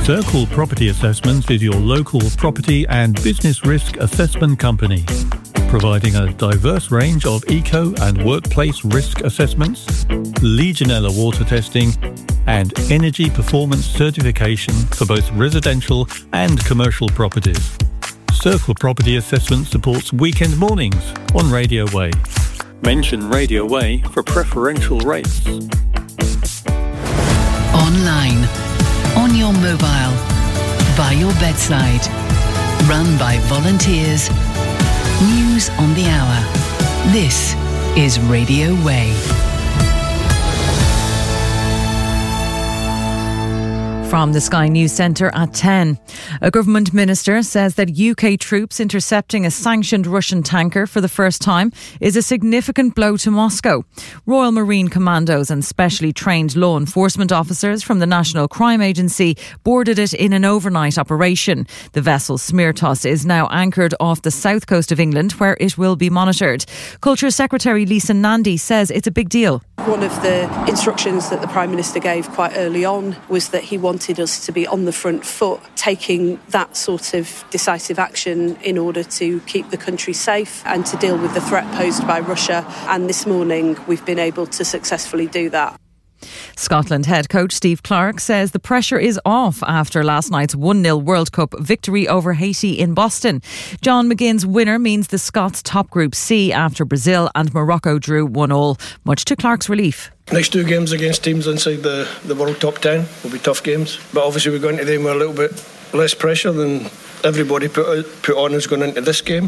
Circle Property Assessments is your local property and business risk assessment company, providing a diverse range of eco and workplace risk assessments, Legionella water testing, and energy performance certification for both residential and commercial properties. Circle Property Assessment supports weekend mornings on Radio Way. Mention Radio Way for preferential rates. Online, on your mobile, by your bedside, run by volunteers. News on the hour. This is Radio Way. From the Sky News Centre at 10. A government minister says that UK troops intercepting a sanctioned Russian tanker for the first time is a significant blow to Moscow. Royal Marine Commandos and specially trained law enforcement officers from the National Crime Agency boarded it in an overnight operation. The vessel Smirtos is now anchored off the south coast of England, where it will be monitored. Culture Secretary Lisa Nandy says it's a big deal. One of the instructions that the Prime Minister gave quite early on was that he wanted us to be on the front foot, taking that sort of decisive action in order to keep the country safe and to deal with the threat posed by Russia. And this morning we've been able to successfully do that. Scotland head coach Steve Clarke says the pressure is off after last night's 1-0 World Cup victory over Haiti in Boston. John McGinn's winner means the Scots top Group C after Brazil and Morocco drew 1-1, much to Clarke's relief. Next two games against teams inside the World Top 10 will be tough games, but obviously we're going to them with a little bit less pressure than everybody put on us going into this game.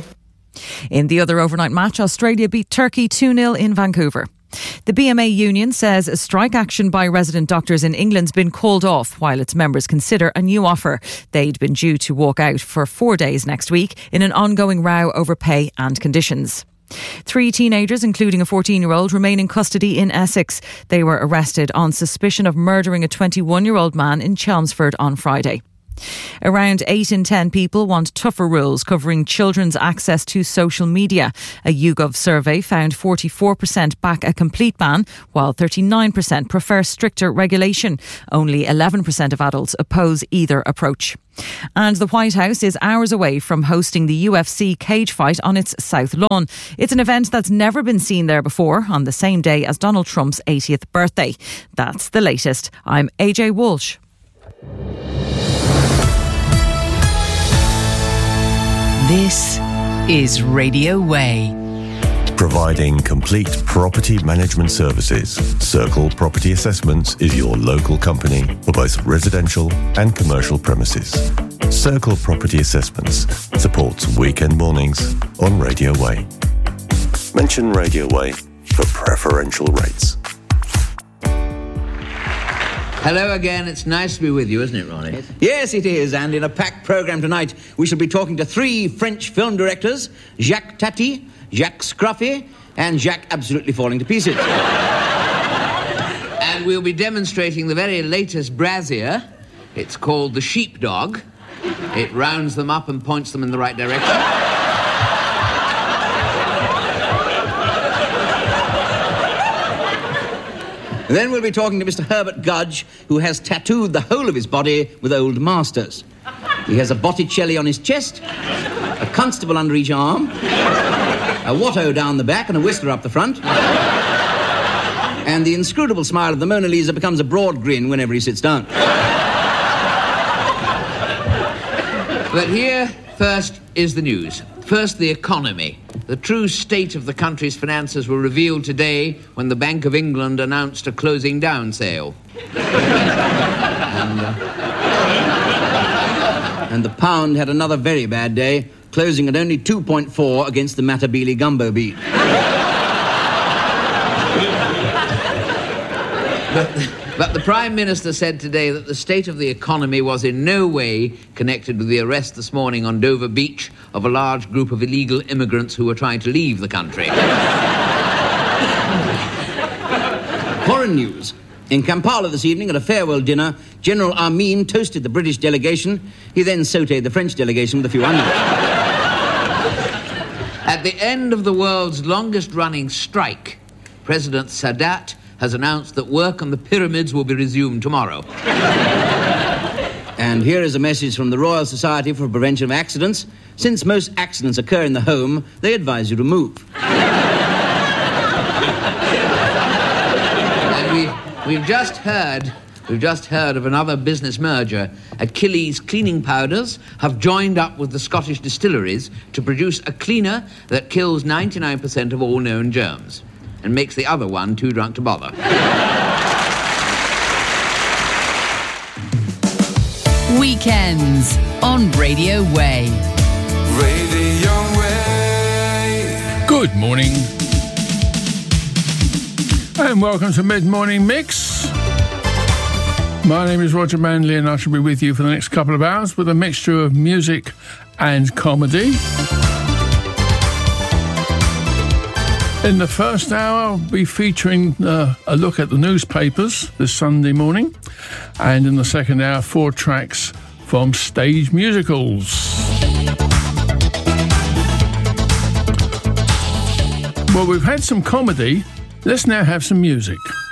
In the other overnight match, Australia beat Turkey 2-0 in Vancouver. The BMA union says a strike action by resident doctors in England's been called off while its members consider a new offer. They'd been due to walk out for 4 days next week in an ongoing row over pay and conditions. 3 teenagers, including a 14-year-old, remain in custody in Essex. They were arrested on suspicion of murdering a 21-year-old man in Chelmsford on Friday. Around 8 in 10 people want tougher rules covering children's access to social media. A YouGov survey found 44% back a complete ban, while 39% prefer stricter regulation. Only 11% of adults oppose either approach. And the White House is hours away from hosting the UFC cage fight on its South Lawn. It's an event that's never been seen there before, on the same day as Donald Trump's 80th birthday. That's the latest. I'm AJ Walsh. This is Radio Way. Providing complete property management services, Circle Property Assessments is your local company for both residential and commercial premises. Circle Property Assessments supports weekend mornings on Radio Way. Mention Radio Way for preferential rates. Hello again, it's nice to be with you, isn't it, Ronnie? Yes, it is, and in a packed programme tonight, we shall be talking to 3 French film directors, Jacques Tati, Jacques Scruffy, and Jacques Absolutely Falling to Pieces. And we'll be demonstrating the very latest brassiere. It's called the Sheepdog. It rounds them up and points them in the right direction. Then we'll be talking to Mr. Herbert Gudge, who has tattooed the whole of his body with old masters. He has a Botticelli on his chest, a Constable under each arm, a Watteau down the back and a Whistler up the front. And the inscrutable smile of the Mona Lisa becomes a broad grin whenever he sits down. But here, first, is the news. First, the economy. The true state of the country's finances were revealed today when the Bank of England announced a closing down sale. And the pound had another very bad day, closing at only 2.4 against the Matabele Gumbo beat. But the Prime Minister said today that the state of the economy was in no way connected with the arrest this morning on Dover Beach of a large group of illegal immigrants who were trying to leave the country. Foreign news. In Kampala this evening at a farewell dinner, General Amin toasted the British delegation. He then sautéed the French delegation with a few onions. At the end of the world's longest-running strike, President Sadat has announced that work on the pyramids will be resumed tomorrow. And here is a message from the Royal Society for Prevention of Accidents. Since most accidents occur in the home, they advise you to move. And we've just heard of another business merger. Achilles Cleaning Powders have joined up with the Scottish distilleries to produce a cleaner that kills 99% of all known germs and makes the other one too drunk to bother. Weekends on Radio Way. Radio Way. Good morning. And welcome to Mid-Morning Mix. My name is Roger Manley and I shall be with you for the next couple of hours with a mixture of music and comedy. In the first hour, I'll be featuring a look at the newspapers this Sunday morning. And in the second hour, 4 tracks from stage musicals. Well, we've had some comedy. Let's now have some music.